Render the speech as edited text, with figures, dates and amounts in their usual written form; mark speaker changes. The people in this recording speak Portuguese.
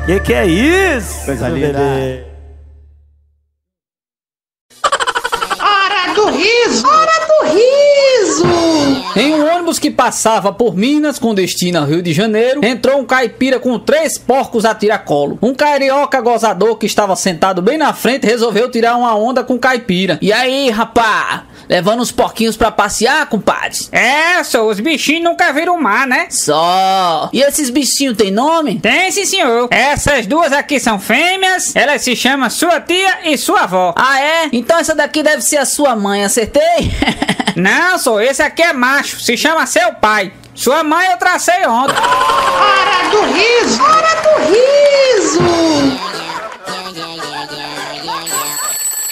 Speaker 1: Que é isso?
Speaker 2: Coisa
Speaker 1: meu
Speaker 2: linda.
Speaker 1: bebê?
Speaker 3: Hora do riso! Hora do riso!
Speaker 4: Em um ônibus que passava por Minas com destino ao Rio de Janeiro, entrou um caipira com 3 porcos a tiracolo. Um carioca gozador que estava sentado bem na frente resolveu tirar uma onda com o caipira. E aí, rapá? Levando os porquinhos pra passear, compadre?
Speaker 5: Só os bichinhos nunca viram mar, né?
Speaker 4: Só. E esses bichinhos têm nome?
Speaker 5: Tem sim, senhor. Essas duas aqui são fêmeas. Elas se chamam sua tia e sua avó.
Speaker 4: Ah, é? Então essa daqui deve ser a sua mãe, acertei?
Speaker 5: Não, só esse aqui é macho. Se chama seu pai. Sua mãe eu tracei ontem.
Speaker 3: Hora do riso! Hora do riso!